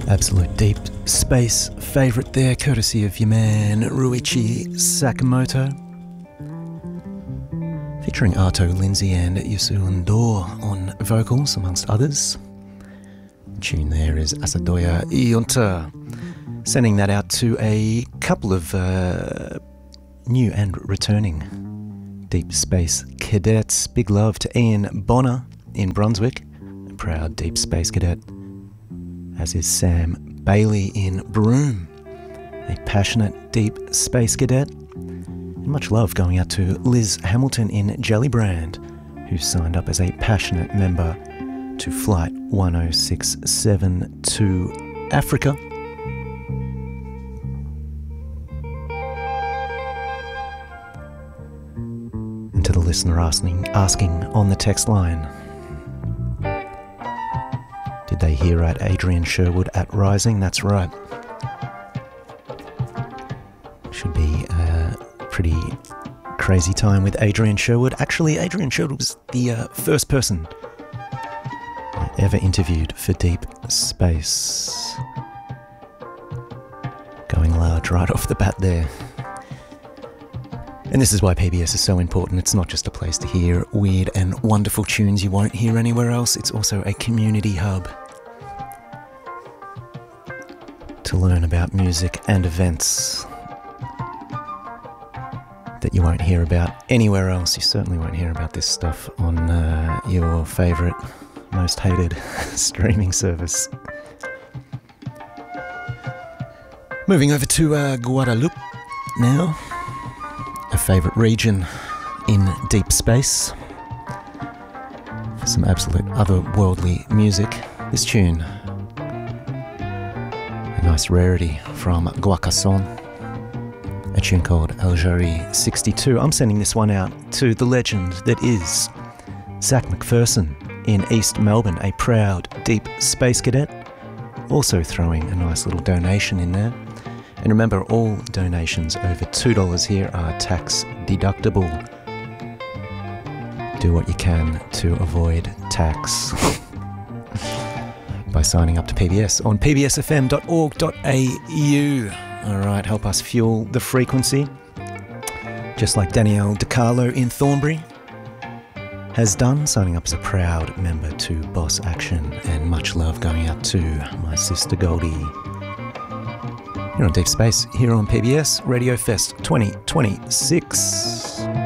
Absolute deep space favourite there, courtesy of your man Ruichi Sakamoto. Featuring Arto Lindsay and Yusu Ndor on vocals, amongst others. The tune there is Asadoya Ionta. Sending that out to a couple of new and returning Deep Space cadets. Big love to Ian Bonner in Brunswick, a proud Deep Space cadet, as is Sam Bailey in Broome, a passionate Deep Space cadet. And much love going out to Liz Hamilton in Jellybrand, who signed up as a passionate member to Flight 1067 to Africa. And to the listener asking on the text line, did they hear at Adrian Sherwood at Rising? That's right. Should be a pretty crazy time with Adrian Sherwood. Actually, Adrian Sherwood was the first person ever interviewed for Deep Space. Going large right off the bat there. And this is why PBS is so important. It's not just a place to hear weird and wonderful tunes you won't hear anywhere else. It's also a community hub to learn about music and events that you won't hear about anywhere else. You certainly won't hear about this stuff on your favourite, most hated streaming service. Moving over to Guadeloupe now. A favourite region in Deep Space for some absolute otherworldly music. This tune, a nice rarity from Guacason, a tune called Algerie 62. I'm sending this one out to the legend that is Zach McPherson in East Melbourne, a proud Deep Space cadet, also throwing a nice little donation in there. And remember, all donations over $2 here are tax deductible. Do what you can to avoid tax by signing up to PBS on pbsfm.org.au. Alright, help us fuel the frequency, just like Danielle DiCarlo in Thornbury has done, signing up as a proud member to Boss Action. And much love going out to my sister Goldie. You're on Deep Space, here on PBS Radio Fest 2026.